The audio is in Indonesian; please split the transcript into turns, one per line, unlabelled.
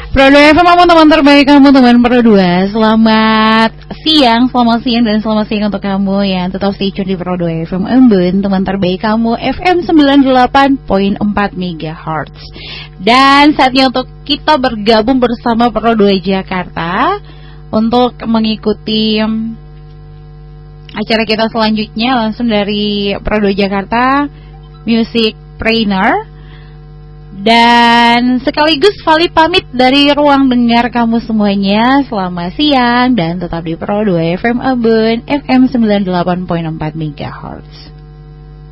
Pro 2 FM, kamu teman terbaik kamu, teman Pro 2. Selamat siang dan selamat siang untuk kamu yang tetap stay tune di Pro 2 FM Embun, teman terbaik kamu FM 98.4 MHz. Dan saatnya untuk kita bergabung bersama Pro 2 Jakarta untuk mengikuti acara kita selanjutnya langsung dari Pro 2 Jakarta Music Trainer. Dan sekaligus Vali pamit dari ruang dengar kamu semuanya. Selamat siang dan tetap di Pro 2 FM Embun FM 98.4 MHz.